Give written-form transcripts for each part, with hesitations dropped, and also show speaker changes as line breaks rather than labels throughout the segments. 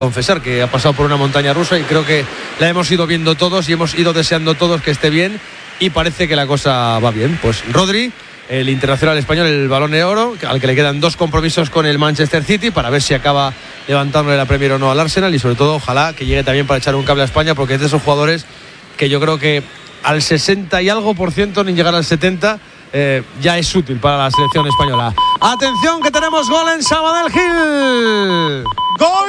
confesar que ha pasado por una montaña rusa y creo que la hemos ido viendo todos y hemos ido deseando todos que esté bien y parece que la cosa va bien. Pues Rodri, el internacional español, el Balón de Oro, al que le quedan 2 compromisos con el Manchester City para ver si acaba levantándole la Premier o no al Arsenal y sobre todo ojalá que llegue también para echar un cable a España, porque es de esos jugadores que yo creo que al 60 y algo por ciento, ni llegar al 70, ya es útil para la selección española. Atención que tenemos gol en Sabadell Gil.
¡Gol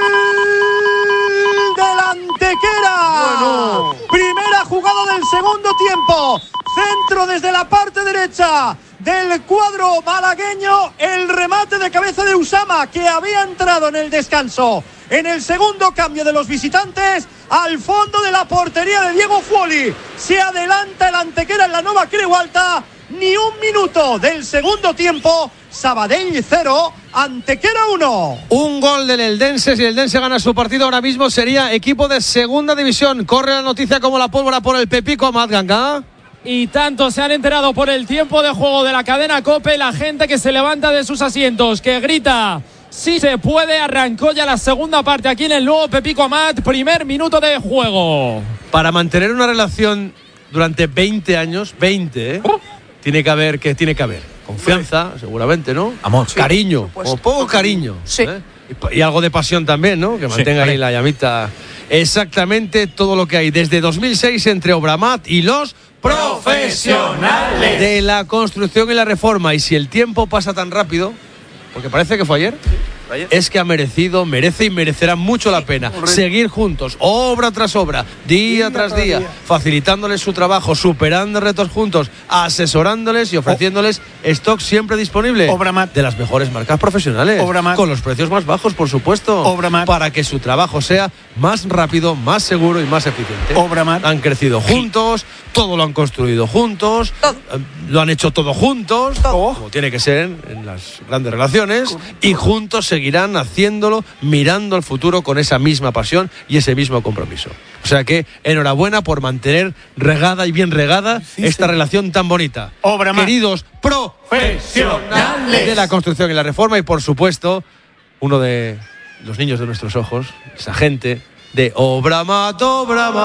del Antequera!
Bueno.
Primera jugada del segundo tiempo. Centro desde la parte derecha del cuadro malagueño. El remate de cabeza de Usama, que había entrado en el descanso en el segundo cambio de los visitantes, al fondo de la portería de Diego Fuoli. Se adelanta el Antequera en la Nova Creu Alta. Ni un minuto del segundo tiempo. Sabadell 0, Antequera 1.
Un gol del Eldense. Si el Eldense gana su partido ahora mismo sería equipo de segunda división. Corre la noticia como la pólvora por el Pepico Amat, Ganga.
Y tanto se han enterado por el tiempo de juego de la cadena COPE, la gente que se levanta de sus asientos, que grita sí se puede. Arrancó ya la segunda parte aquí en el nuevo Pepico Amat. Primer minuto de juego.
Para mantener una relación durante 20 años, 20, tiene que haber confianza, seguramente, ¿no?
Amor, sí,
cariño, o poco cariño,
sí.
Y algo de pasión también, ¿no? Que mantenga ahí la llamita. Exactamente todo lo que hay desde 2006 entre Obramat y los profesionales de la construcción y la reforma. Y si el tiempo pasa tan rápido, porque parece que fue ayer, es que merece y merecerá mucho la pena seguir juntos, obra tras obra, día tras día, facilitándoles su trabajo, superando retos juntos, asesorándoles y ofreciéndoles stock siempre disponible de las mejores marcas profesionales, con los precios más bajos, por supuesto, para que su trabajo sea más rápido, más seguro y más eficiente. Han crecido juntos, todo lo han construido juntos, lo han hecho todo juntos, como tiene que ser en las grandes relaciones, y juntos seguirán haciéndolo, mirando al futuro con esa misma pasión y ese mismo compromiso. O sea que enhorabuena por mantener regada y bien regada esta relación tan bonita. Queridos profesionales de la construcción y la reforma, y por supuesto uno de los niños de nuestros ojos, esa gente de Obramat. Y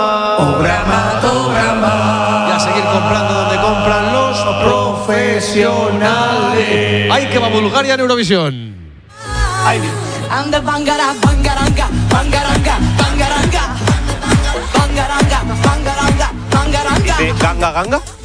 a seguir comprando donde compran los profesionales. ¡Ay, que va Bulgaria en Eurovisión!
Anda bangaranga, bangaranga, bangaranga, bangaranga, bangaranga, bangaranga, bangaranga.
¿Ganga, ganga?